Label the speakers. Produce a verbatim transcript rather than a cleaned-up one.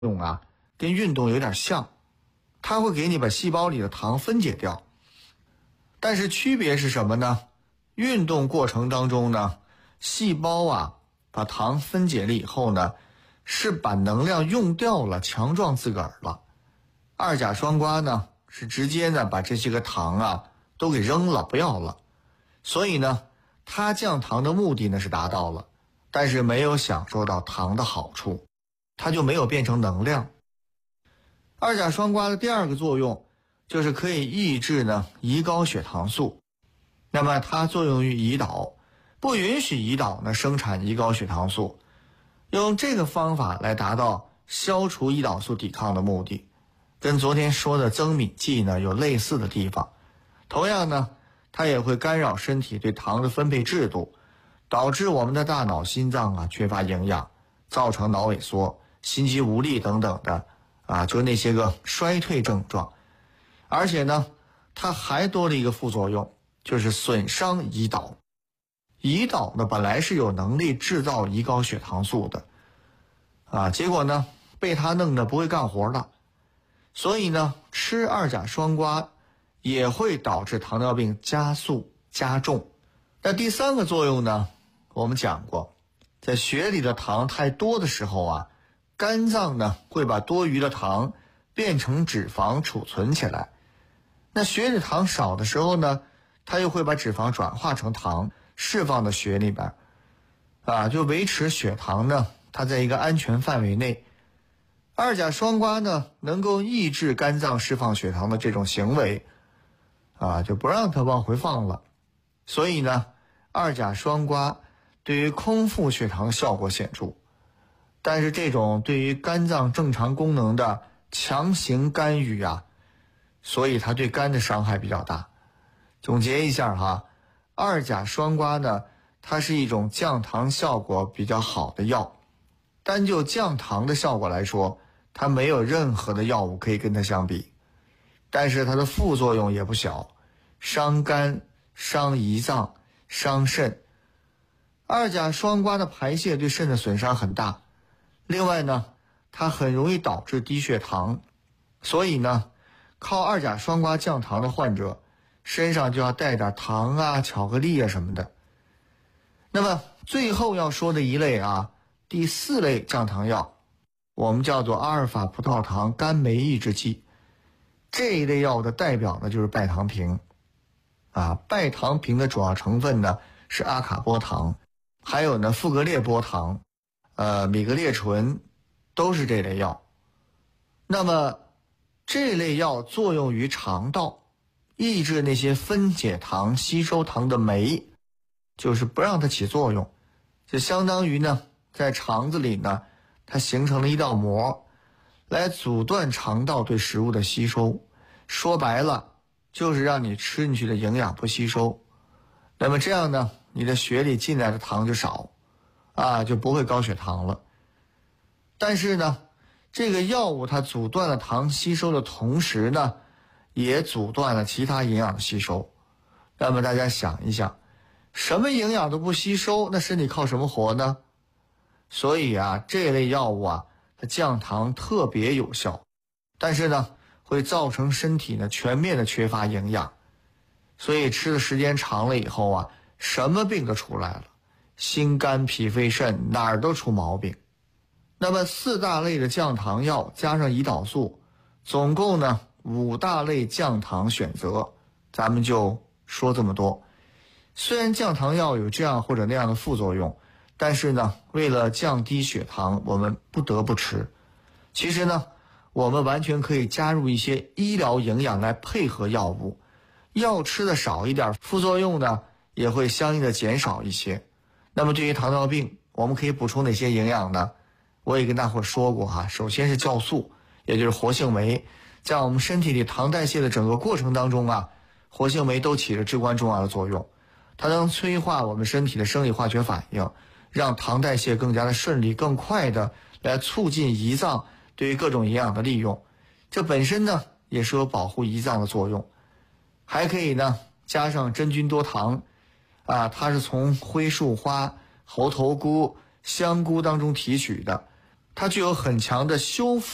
Speaker 1: 用啊，跟运动有点像，它会给你把细胞里的糖分解掉。但是区别是什么呢？运动过程当中呢，细胞啊把糖分解了以后呢，是把能量用掉了，强壮自个儿了。二甲双胍呢是直接呢把这些个糖啊都给扔了，不要了。所以呢，它降糖的目的呢是达到了，但是没有享受到糖的好处，它就没有变成能量。二甲双胍的第二个作用就是可以抑制呢胰高血糖素，那么它作用于胰岛，不允许胰岛呢生产胰高血糖素，用这个方法来达到消除胰岛素抵抗的目的，跟昨天说的增敏剂呢有类似的地方。同样呢，它也会干扰身体对糖的分配制度，导致我们的大脑心脏啊缺乏营养，造成脑萎缩、心肌无力等等的啊，就那些个衰退症状。而且呢，它还多了一个副作用，就是损伤胰岛。胰岛呢本来是有能力制造胰高血糖素的啊，结果呢被它弄得不会干活了。所以呢，吃二甲双胍也会导致糖尿病加速加重。那第三个作用呢，我们讲过，在血里的糖太多的时候啊，肝脏呢会把多余的糖变成脂肪储存起来。那血里糖少的时候呢，它又会把脂肪转化成糖，释放到血里边，啊，就维持血糖呢它在一个安全范围内。二甲双胍呢能够抑制肝脏释放血糖的这种行为，啊，就不让它往回放了。所以呢，二甲双胍对于空腹血糖效果显著，但是这种对于肝脏正常功能的强行干预啊，所以它对肝的伤害比较大。总结一下哈，二甲双胍呢，它是一种降糖效果比较好的药，单就降糖的效果来说，它没有任何的药物可以跟它相比。但是它的副作用也不小，伤肝、伤胰脏、伤肾。二甲双胍的排泄对肾的损伤很大，另外呢，它很容易导致低血糖，所以呢，靠二甲双胍降糖的患者身上就要带点糖啊、巧克力啊什么的。那么最后要说的一类啊，第四类降糖药，我们叫做阿尔法葡萄糖苷酶抑制剂。这一类药物的代表呢就是拜糖平啊，拜糖平的主要成分呢是阿卡波糖，还有呢富格列波糖、呃米格列醇，都是这类药。那么这类药作用于肠道，抑制那些分解糖、吸收糖的酶，就是不让它起作用，就相当于呢在肠子里呢，它形成了一道膜，来阻断肠道对食物的吸收。说白了，就是让你吃进去的营养不吸收。那么这样呢，你的血里进来的糖就少，啊，就不会高血糖了。但是呢，这个药物它阻断了糖吸收的同时呢，也阻断了其他营养的吸收。那么大家想一想，什么营养都不吸收，那身体靠什么活呢？所以啊，这类药物啊，它降糖特别有效，但是呢，会造成身体呢全面的缺乏营养，所以吃的时间长了以后啊，什么病都出来了，心肝脾肺肾哪儿都出毛病。那么四大类的降糖药加上胰岛素，总共呢五大类降糖选择，咱们就说这么多。虽然降糖药有这样或者那样的副作用，但是呢，为了降低血糖，我们不得不吃。其实呢，我们完全可以加入一些医疗营养来配合药物，药吃的少一点，副作用呢也会相应的减少一些。那么对于糖尿病，我们可以补充哪些营养呢？我也跟大伙说过哈，首先是酵素，也就是活性酶，在我们身体里糖代谢的整个过程当中啊，活性酶都起着至关重要的作用，它能催化我们身体的生理化学反应，让糖代谢更加的顺利、更快的来促进胰脏对于各种营养的利用，这本身呢也是有保护胰脏的作用。还可以呢加上真菌多糖啊，它是从灰树花、猴头菇、香菇当中提取的，它具有很强的修复